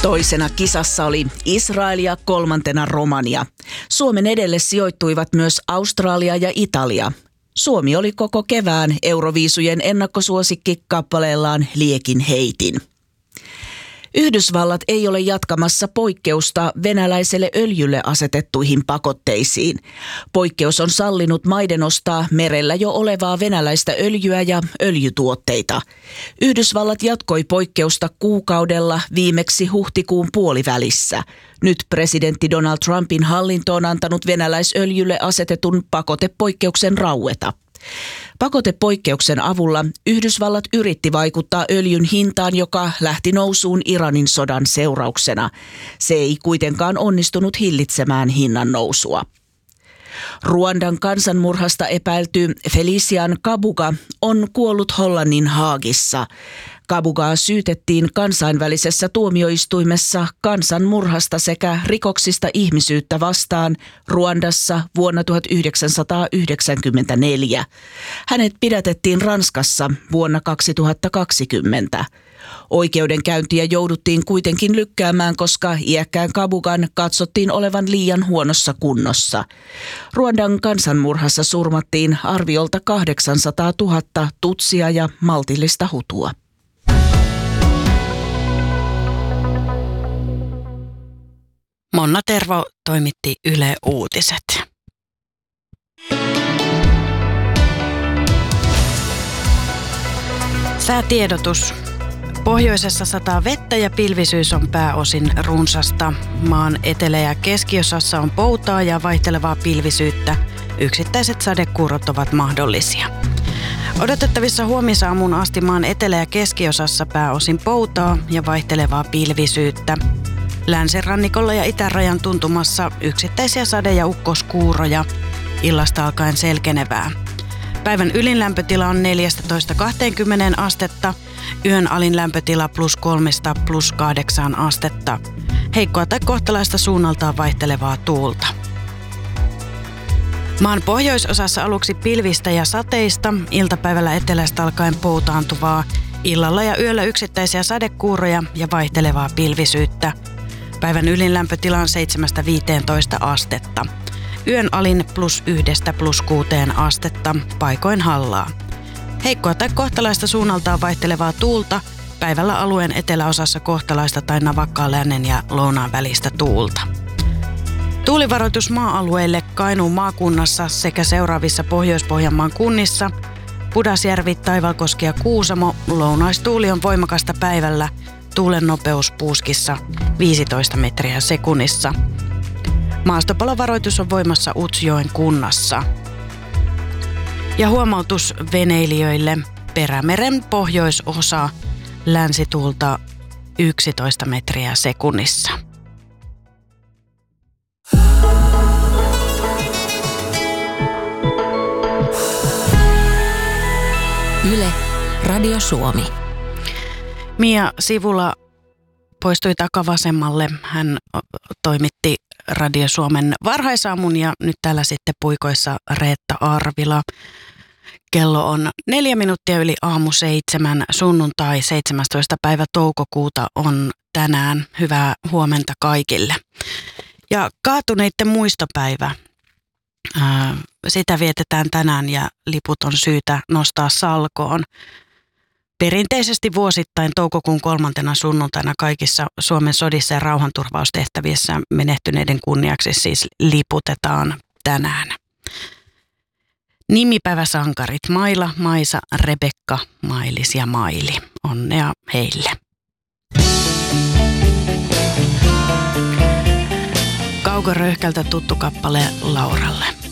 Toisena kisassa oli Israel ja kolmantena Romania. Suomen edelle sijoittuivat myös Australia ja Italia. Suomi oli koko kevään Euroviisujen ennakkosuosikki kappaleellaan Liekin heitin. Yhdysvallat ei ole jatkamassa poikkeusta venäläiselle öljylle asetettuihin pakotteisiin. Poikkeus on sallinut maiden ostaa merellä jo olevaa venäläistä öljyä ja öljytuotteita. Yhdysvallat jatkoi poikkeusta kuukaudella viimeksi huhtikuun puolivälissä. Nyt presidentti Donald Trumpin hallinto on antanut venäläisöljylle asetetun pakotepoikkeuksen raueta. Pakotepoikkeuksen avulla Yhdysvallat yritti vaikuttaa öljyn hintaan, joka lähti nousuun Iranin sodan seurauksena. Se ei kuitenkaan onnistunut hillitsemään hinnan nousua. Ruandan kansanmurhasta epäilty Felician Kabuga on kuollut Hollannin Haagissa. Kabugaa syytettiin kansainvälisessä tuomioistuimessa kansanmurhasta sekä rikoksista ihmisyyttä vastaan Ruandassa vuonna 1994. Hänet pidätettiin Ranskassa vuonna 2020. Oikeudenkäyntiä jouduttiin kuitenkin lykkäämään, koska iäkkään Kabugan katsottiin olevan liian huonossa kunnossa. Ruandan kansanmurhassa surmattiin arviolta 800 000 tutsia ja maltillista hutua. Monna Tervo toimitti Yle Uutiset. Säätiedotus. Pohjoisessa sataa vettä ja pilvisyys on pääosin runsasta. Maan etelä- ja keskiosassa on poutaa ja vaihtelevaa pilvisyyttä. Yksittäiset sadekuurot ovat mahdollisia. Odotettavissa huomisaamuun asti maan etelä- ja keskiosassa pääosin poutaa ja vaihtelevaa pilvisyyttä. Länsirannikolla ja itärajan tuntumassa yksittäisiä sade- ja ukkoskuuroja. Illasta alkaen selkenevää. Päivän ylin lämpötila on 14–20 astetta, yön alin lämpötila +3 + +8 astetta. Heikkoa tai kohtalaista suunnaltaan vaihtelevaa tuulta. Maan pohjoisosassa aluksi pilvistä ja sateista, iltapäivällä etelästä alkaen poutaantuvaa, illalla ja yöllä yksittäisiä sadekuuroja ja vaihtelevaa pilvisyyttä. Päivän ylin lämpötila on 7–15 astetta. Yön alin +1 + +6 astetta, paikoin hallaa. Heikkoa tai kohtalaista suunnaltaan vaihtelevaa tuulta, päivällä alueen eteläosassa kohtalaista tai navakkaa lännen ja lounaan välistä tuulta. Tuulivaroitus maa-alueille Kainuun maakunnassa sekä seuraavissa Pohjois-Pohjanmaan kunnissa. Pudasjärvi, Taivalkoski ja Kuusamo, lounaistuuli on voimakasta päivällä, tuulen nopeus puuskissa 15 metriä sekunnissa. Maastopalovaroitus on voimassa Utsjoen kunnassa. Ja huomautus veneilijöille: Perämeren pohjoisosa, länsituulta 11 metriä sekunnissa. Yle, Radio Suomi. Mia Sivula poistui takavasemmalle. Hän toimitti Radio Suomen varhaisaamun ja nyt täällä sitten puikoissa Reetta Arvila. Kello on 4 minuuttia yli aamu 7. Sunnuntai 17. päivä toukokuuta on tänään. Hyvää huomenta kaikille. Ja kaatuneiden muistopäivä. Sitä vietetään tänään ja liput on syytä nostaa salkoon. Perinteisesti vuosittain toukokuun 3. sunnuntaina kaikissa Suomen sodissa ja rauhanturvaustehtävissä menehtyneiden kunniaksi siis liputetaan tänään. Nimipäiväsankarit Maila, Maisa, Rebekka, Mailis ja Maili. Onnea heille. Kauko Röyhkältä tuttu kappale Lauralle.